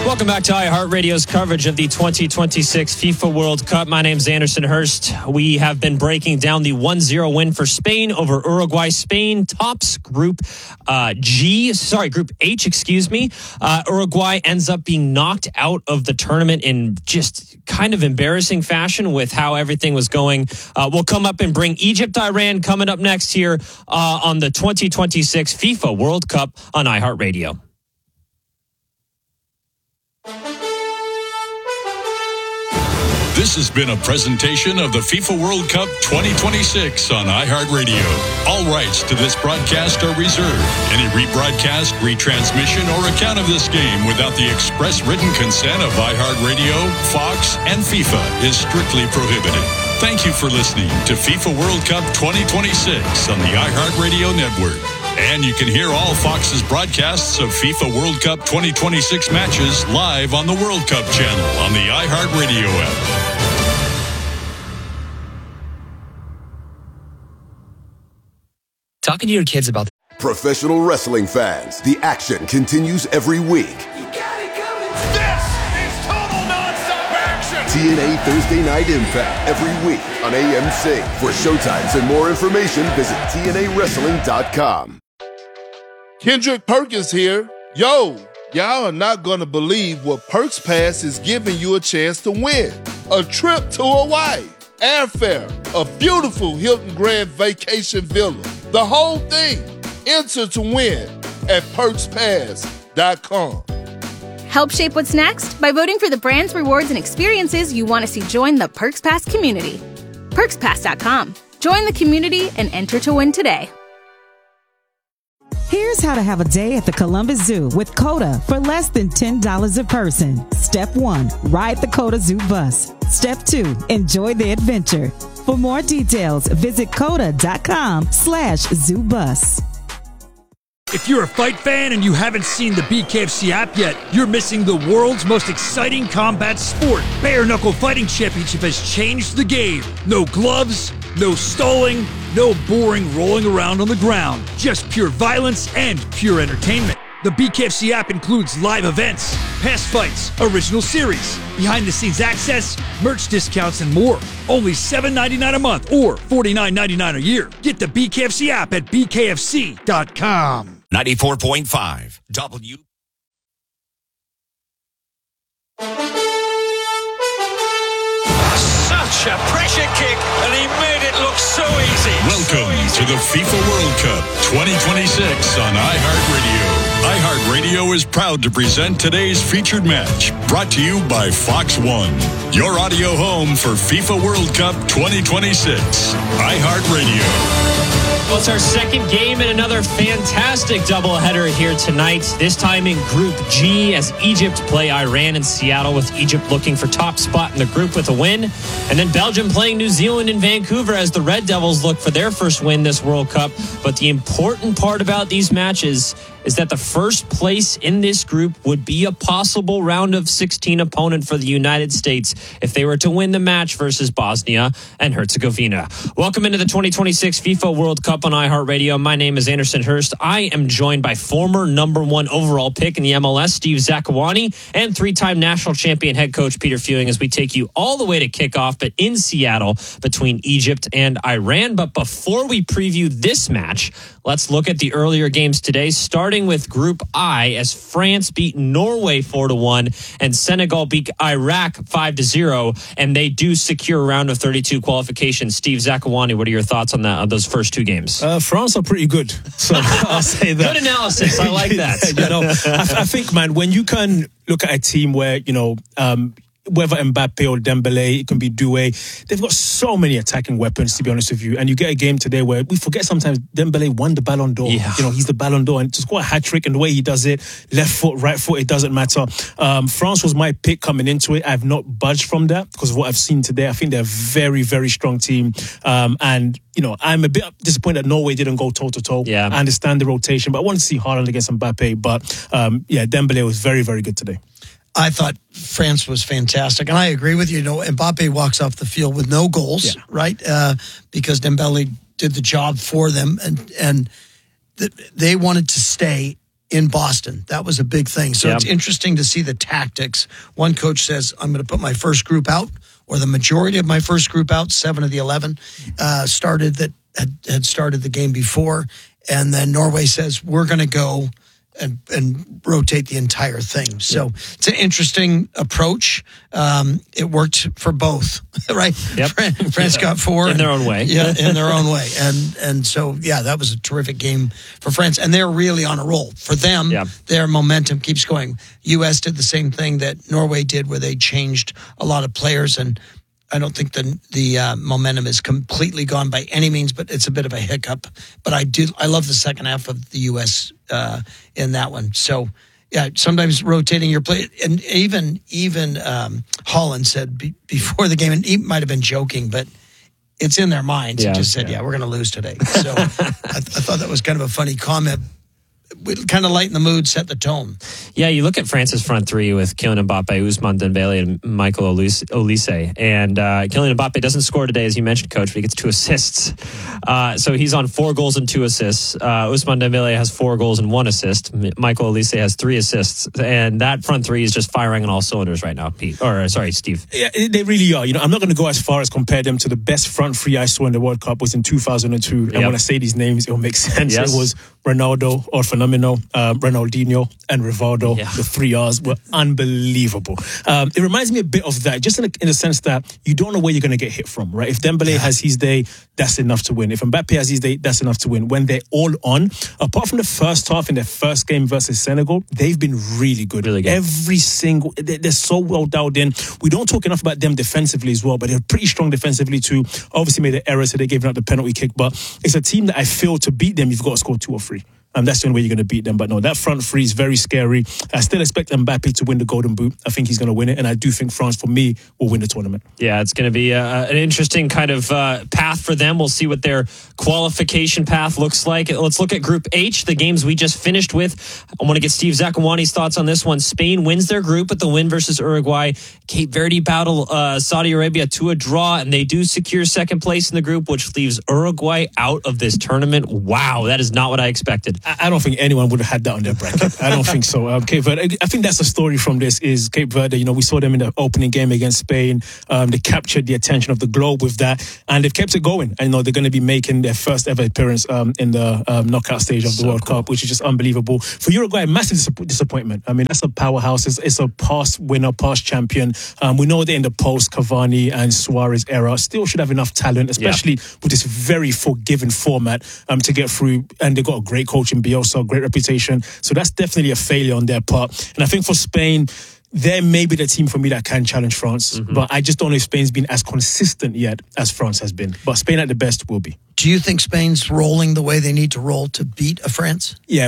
Welcome back to iHeartRadio's coverage of the 2026 FIFA World Cup. My name is Anderson Hurst. We have been breaking down the 1-0 win for Spain over Uruguay. Spain tops Group H, Uruguay ends up being knocked out of the tournament in just kind of embarrassing fashion with how everything was going. We'll come up and bring Egypt-Iran coming up next here on the 2026 FIFA World Cup on iHeartRadio. This has been a presentation of the FIFA World Cup 2026 on iHeartRadio. All rights to this broadcast are reserved. Any rebroadcast, retransmission, or account of this game without the express written consent of iHeartRadio, Fox, and FIFA is strictly prohibited. Thank you for listening to FIFA World Cup 2026 on the iHeartRadio network. And you can hear all Fox's broadcasts of FIFA World Cup 2026 matches live on the World Cup channel on the iHeartRadio app. Talking to your kids about professional wrestling fans, the action continues every week. You got it coming. This is total nonstop action. TNA Thursday Night Impact every week on AMC. For showtimes and more information, visit TNAWrestling.com. Kendrick Perkins here. Yo, y'all are not going to believe what Perks Pass is giving you a chance to win. A trip to Hawaii, airfare, a beautiful Hilton Grand Vacation Villa. The whole thing. Enter to win at PerksPass.com. Help shape what's next by voting for the brands, rewards, and experiences you want to see join the Perks Pass community. PerksPass.com. Join the community and enter to win today. Here's how to have a day at the Columbus Zoo with COTA for less than $10 a person. Step 1, ride the COTA Zoo bus. Step 2, enjoy the adventure. For more details, visit COTA.com/ZooBus. If you're a fight fan and you haven't seen the BKFC app yet, you're missing the world's most exciting combat sport. Bare Knuckle Fighting Championship has changed the game. No gloves, no stalling, no boring rolling around on the ground. Just pure violence and pure entertainment. The BKFC app includes live events, past fights, original series, behind-the-scenes access, merch discounts, and more. Only $7.99 a month or $49.99 a year. Get the BKFC app at bkfc.com. 94.5 W. Such a pressure kick, and he made it look so easy. Welcome to the FIFA World Cup 2026 on iHeartRadio. iHeartRadio is proud to present today's featured match, brought to you by Fox One, your audio home for FIFA World Cup 2026. iHeartRadio. Well, it's our second game and another fantastic doubleheader here tonight. This time in Group G as Egypt play Iran in Seattle, with Egypt looking for top spot in the group with a win. And then Belgium playing New Zealand in Vancouver as the Red Devils look for their first win this World Cup. But the important part about these matches is that the first place in this group would be a possible round of 16 opponent for the United States if they were to win the match versus Bosnia and Herzegovina. Welcome into the 2026 FIFA World Cup on iHeartRadio. My name is Anderson Hurst. I am joined by former #1 overall pick in the MLS, Steve Zakuani, and three-time national champion head coach Peter Fewing, as we take you all the way to kickoff, but in Seattle between Egypt and Iran. But before we preview this match, let's look at the earlier games today, starting with Group I as France beat Norway 4-1 and Senegal beat Iraq 5-0, and they do secure a round of 32 qualification. Steve Zakuani, what are your thoughts on that, on those first two games? France are pretty good, so I'll say that. Good analysis. I like that. I think, man, when you can look at a team where, whether Mbappe or Dembele, it can be Doué. They've got so many attacking weapons, to be honest with you. And you get a game today where we forget sometimes Dembele won the Ballon d'Or. Yeah. He's the Ballon d'Or, and to score a hat-trick and the way he does it, left foot, right foot, it doesn't matter. France was my pick coming into it. I've not budged from that because of what I've seen today. I think they're a very, very strong team. I'm a bit disappointed that Norway didn't go toe-to-toe. Yeah. I understand the rotation, but I want to see Haaland against Mbappe. But, Dembele was very, very good today. I thought France was fantastic. And I agree with you. Mbappe walks off the field with no goals, right? Because Dembele did the job for them. And they wanted to stay in Boston. That was a big thing. So it's interesting to see the tactics. One coach says, I'm going to put my first group out, or the majority of my first group out. 7 of the 11 started that had started the game before. And then Norway says, we're going to go and rotate the entire thing. So it's an interesting approach. It worked for both, right? Yep. France got 4 in their own way. Yeah, in their own way. And so, that was a terrific game for France. And they're really on a roll. For them, their momentum keeps going. U.S. did the same thing that Norway did, where they changed a lot of players, and I don't think the momentum is completely gone by any means, but it's a bit of a hiccup. But I love the second half of the U.S. In that one. So, sometimes rotating your play, and even Holland said before the game, and he might have been joking, but it's in their minds. He just said, we're going to lose today. So I thought that was kind of a funny comment. It kind of lighten the mood, set the tone. Yeah, you look at France's front three with Kylian Mbappe, Ousmane Dembele, and Michael Olise. And Kylian Mbappe doesn't score today, as you mentioned, Coach, but he gets 2 assists. So he's on 4 goals and 2 assists. Ousmane Dembele has 4 goals and 1 assist. Michael Olise has 3 assists. And that front three is just firing on all cylinders right now, Pete. Or, sorry, Steve. Yeah, they really are. I'm not going to go as far as compare them to the best front three I saw in the World Cup was in 2002. And when I say these names, it will make sense. Yes. It was Ronaldo, or Phenomenal, Ronaldinho, and Rivaldo. The 3 R's were unbelievable. It reminds me a bit of that, just in the sense that you don't know where you're going to get hit from, right? If Dembele has his day, that's enough to win. If Mbappe has his day, that's enough to win. When they're all on, apart from the first half in their first game versus Senegal, they've been really good. Really good. Every single, they're so well dialed in. We don't talk enough about them defensively as well, but they're pretty strong defensively too. Obviously made an error, so they're giving up the penalty kick, but it's a team that I feel to beat them, you've got to score 2 or 3. That's the only way you're going to beat them. But no, that front three is very scary. I still expect Mbappe to win the Golden Boot. I think he's going to win it. And I do think France, for me, will win the tournament. Yeah, it's going to be an interesting kind of path for them. We'll see what their qualification path looks like. Let's look at Group H, the games we just finished with. I want to get Steve Zakuani's thoughts on this one. Spain wins their group with the win versus Uruguay. Cape Verde battle Saudi Arabia to a draw, and they do secure second place in the group, which leaves Uruguay out of this tournament. Wow, that is not what I expected. I don't think anyone would have had that on their bracket. I don't think so. Cape Verde, I think that's the story from this is Cape Verde. We saw them in the opening game against Spain. They captured the attention of the globe with that, and they've kept it going. I know they're going to be making their first ever appearance in the knockout stage of the World Cup, which is just unbelievable. For Uruguay, massive disappointment. I mean, that's a powerhouse. It's a past winner, past champion. We know they're in the post-Cavani and Suarez era. Still should have enough talent, especially with this very forgiving format to get through. And they've got a great coach in Bielsa, great reputation. So that's definitely a failure on their part. And I think for Spain, they're maybe the team for me that can challenge France. But I just don't know if Spain's been as consistent yet as France has been. But Spain at the best will be. Do you think Spain's rolling the way they need to roll to beat a France? Yeah,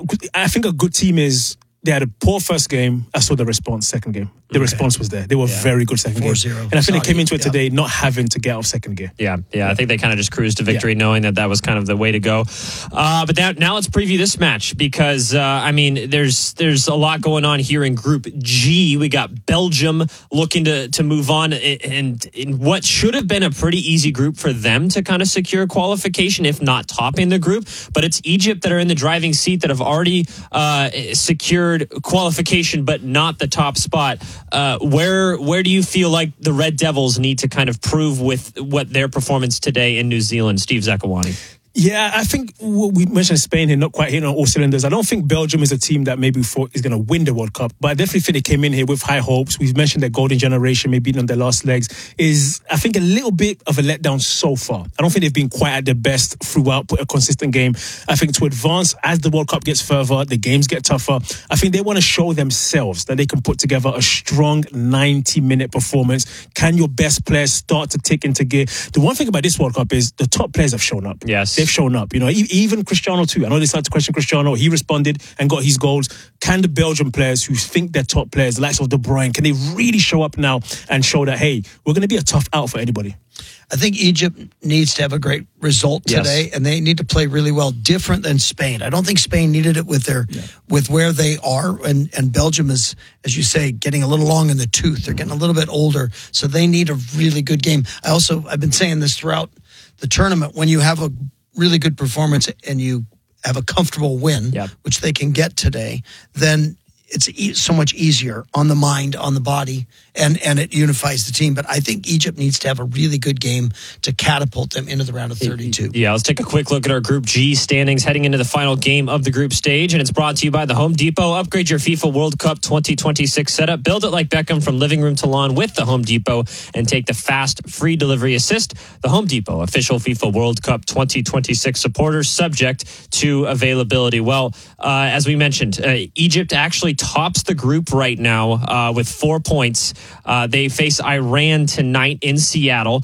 I think a good team is, they had a poor first game. I saw the response second game. The response was there. They were very good second game. 4-0. And I think they came into it today not having to get off second gear. Yeah. I think they kind of just cruised to victory knowing that was kind of the way to go. But now let's preview this match because, there's a lot going on here in Group G. We got Belgium looking to move on and in what should have been a pretty easy group for them to kind of secure qualification, if not topping the group. But it's Egypt that are in the driving seat that have already secured qualification, but not the top spot. Where do you feel like the Red Devils need to kind of prove with what their performance today in New Zealand? Steve Zakuani. Yeah, I think we mentioned Spain here, not quite hitting on all cylinders. I don't think Belgium is a team that maybe thought is going to win the World Cup, but I definitely think they came in here with high hopes. We've mentioned their golden generation, maybe beating on their last legs, is, I think, a little bit of a letdown so far. I don't think they've been quite at their best throughout, put a consistent game. I think to advance as the World Cup gets further, the games get tougher, I think they want to show themselves that they can put together a strong 90-minute performance. Can your best players start to tick into gear? The one thing about this World Cup is the top players have shown up. Yes. They've shown up, even Cristiano too. I know they started to question Cristiano. He responded and got his goals. Can the Belgian players who think they're top players, the likes of De Bruyne, can they really show up now and show that, hey, we're going to be a tough out for anybody? I think Egypt needs to have a great result today, and they need to play really well, different than Spain. I don't think Spain needed it with where they are, and Belgium is, as you say, getting a little long in the tooth. They're getting a little bit older, so they need a really good game. I've been saying this throughout the tournament, when you have a really good performance and you have a comfortable win, which they can get today, then it's so much easier on the mind, on the body, and it unifies the team. But I think Egypt needs to have a really good game to catapult them into the round of 32. Yeah, let's take a quick look at our Group G standings heading into the final game of the group stage, and it's brought to you by the Home Depot. Upgrade your FIFA World Cup 2026 setup. Build it like Beckham from living room to lawn with the Home Depot, and take the fast, free delivery assist. The Home Depot, official FIFA World Cup 2026 supporters, subject to availability. Well, as we mentioned, Egypt actually tops the group right now with 4 points. They face Iran tonight in Seattle.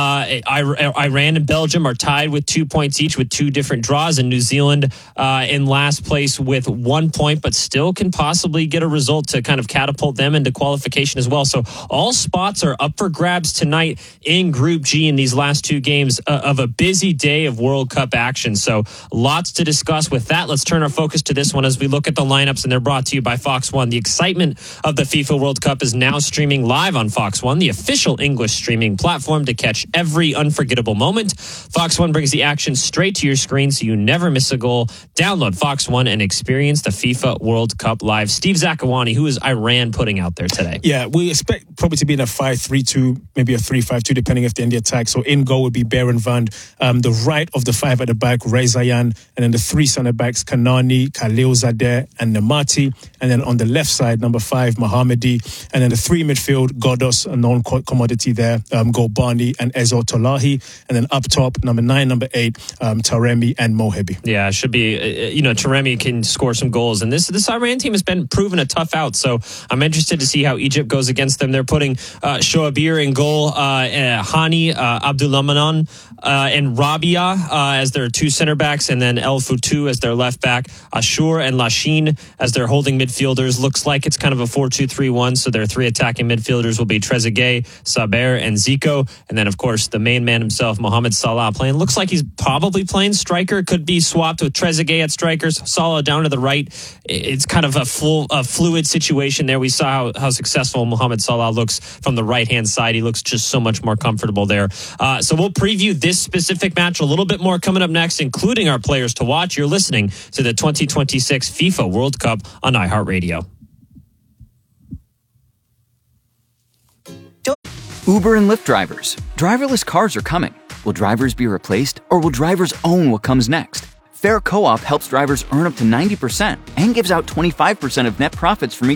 Iran and Belgium are tied with 2 points each with 2 different draws, and New Zealand in last place with 1 point, but still can possibly get a result to kind of catapult them into qualification as well. So all spots are up for grabs tonight in Group G in these last 2 games of a busy day of World Cup action. So lots to discuss with that. Let's turn our focus to this one as we look at the lineups, and they're brought to you by Fox One. The excitement of the FIFA World Cup is now streaming live on Fox One, the official English streaming platform to catch every unforgettable moment. Fox One brings the action straight to your screen so you never miss a goal. Download Fox One and experience the FIFA World Cup live. Steve Zakawani, who is Iran putting out there today? Yeah, we expect probably to be in a 5-3-2, maybe a 3-5-2, depending if they're in the attack. So in goal would be Beren Vand. The right of the 5 at the back, Rezayan. And then the 3 centre backs, Kanani, Khalilzadeh, and Nemati. And then on the left side, number 5, Mohammedi. And then the 3 midfield, Godos, a non-commodity there, Golbani and Ezo Tolahi. And then up top, number 9, number 8, Taremi and Mohebi. Yeah, it should be, Taremi can score some goals. And this Iran team has been proven a tough out. So I'm interested to see how Egypt goes against them. They're putting Shoabir in goal, Hani, Abdulrahman, and Rabia as their 2 center backs, and then El Foutou as their left back, Ashur and Lashin as their holding midfielders. Looks like it's kind of a 4-2-3-1, so their 3 attacking midfielders will be Trezeguet, Saber, and Zico. And then, of course, the main man himself, Mohamed Salah, playing. Looks like he's probably playing striker. Could be swapped with Trezeguet at strikers. Salah down to the right. It's kind of a fluid situation there. We saw how successful Mohamed Salah looks from the right-hand side. He looks just so much more comfortable there. So we'll preview this specific match a little bit more coming up next, including our players to watch. You're listening to the 2026 FIFA World Cup on iHeartRadio. Uber and Lyft drivers. Driverless cars are coming. Will drivers be replaced, or will drivers own what comes next? Fair Co-op helps drivers earn up to 90% and gives out 25% of net profits from each